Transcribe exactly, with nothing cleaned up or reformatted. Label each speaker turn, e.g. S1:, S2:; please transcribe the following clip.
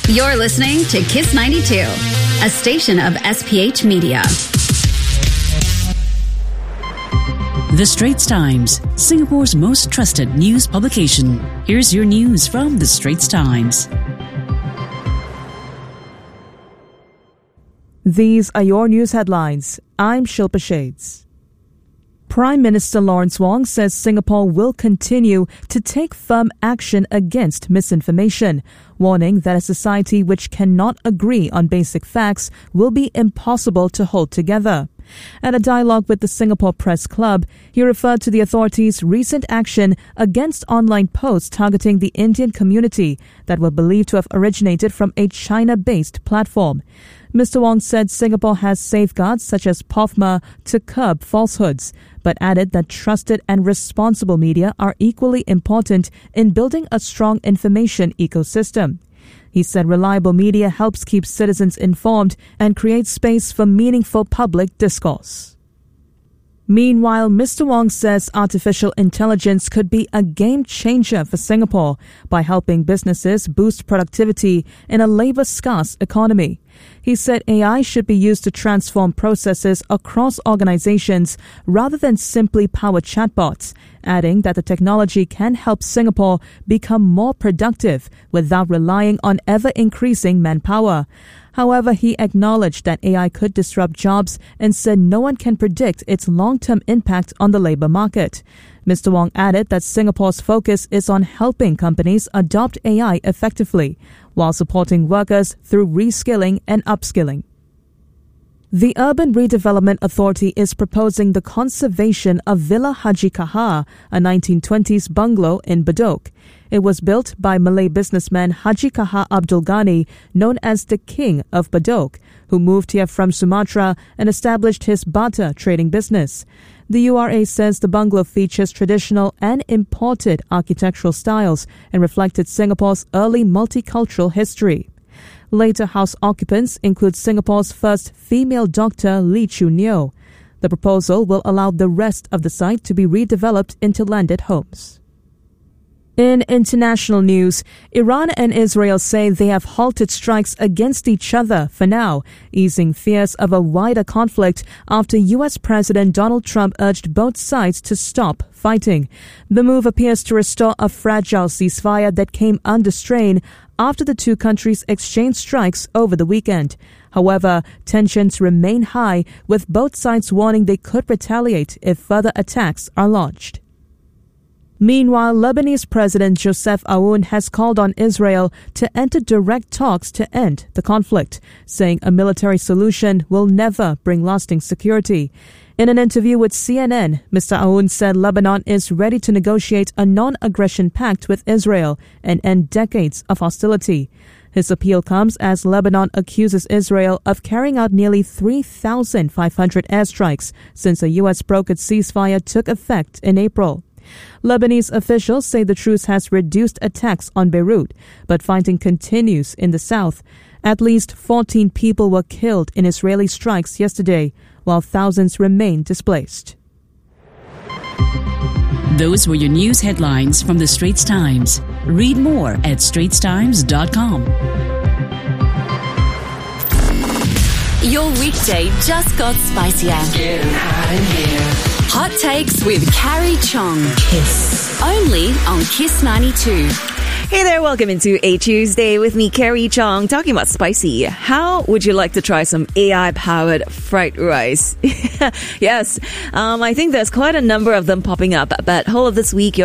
S1: You're listening to Kiss ninety-two, a station of S P H Media.
S2: The Straits Times, Singapore's most trusted news publication. Here's your news from The Straits Times.
S3: These are your news headlines. I'm Shilpa Shades. Prime Minister Lawrence Wong says Singapore will continue to take firm action against misinformation, warning that a society which cannot agree on basic facts will be impossible to hold together. At a dialogue with the Singapore Press Club, he referred to the authorities' recent action against online posts targeting the Indian community that were believed to have originated from a China-based platform. Mister Wong said Singapore has safeguards such as P O F M A to curb falsehoods, but added that trusted and responsible media are equally important in building a strong information ecosystem. He said reliable media helps keep citizens informed and create space for meaningful public discourse. Meanwhile, Mister Wong says artificial intelligence could be a game changer for Singapore by helping businesses boost productivity in a labor-scarce economy. He said A I should be used to transform processes across organizations rather than simply power chatbots, adding that the technology can help Singapore become more productive without relying on ever-increasing manpower. However, he acknowledged that A I could disrupt jobs and said no one can predict its long-term impact on the labor market. Mister Wong added that Singapore's focus is on helping companies adopt A I effectively, while supporting workers through reskilling and upskilling. The Urban Redevelopment Authority is proposing the conservation of Villa Haji Kahar, a nineteen twenties bungalow in Bedok. It was built by Malay businessman Haji Kahar Abdul Ghani, known as the King of Bedok, who moved here from Sumatra and established his barter trading business. The U R A says the bungalow features traditional and imported architectural styles and reflected Singapore's early multicultural history. Later house occupants include Singapore's first female doctor Lee Choo Neo. The proposal will allow the rest of the site to be redeveloped into landed homes. In international news, Iran and Israel say they have halted strikes against each other for now, easing fears of a wider conflict after U S President Donald Trump urged both sides to stop fighting. The move appears to restore a fragile ceasefire that came under strain after the two countries exchanged strikes over the weekend. However, tensions remain high, with both sides warning they could retaliate if further attacks are launched. Meanwhile, Lebanese President Joseph Aoun has called on Israel to enter direct talks to end the conflict, saying a military solution will never bring lasting security. In an interview with C N N, Mister Aoun said Lebanon is ready to negotiate a non-aggression pact with Israel and end decades of hostility. His appeal comes as Lebanon accuses Israel of carrying out nearly three thousand five hundred airstrikes since a U S-brokered ceasefire took effect in April. Lebanese officials say the truce has reduced attacks on Beirut, but fighting continues in the south. At least fourteen people were killed in Israeli strikes yesterday, while thousands remain displaced.
S2: Those were your news headlines from The Straits Times. Read more at straits times dot com.
S1: Your weekday just got spicier.
S4: Getting hot in here.
S1: Hot Takes with Carrie Chong.
S4: Kiss.
S1: Only on Kiss ninety-two.
S5: Hey there, welcome into a Tuesday with me, Carrie Chong, talking about spicy. How would you like to try some A I-powered fried rice? Yes, um, I think there's quite a number of them popping up, but whole of this week,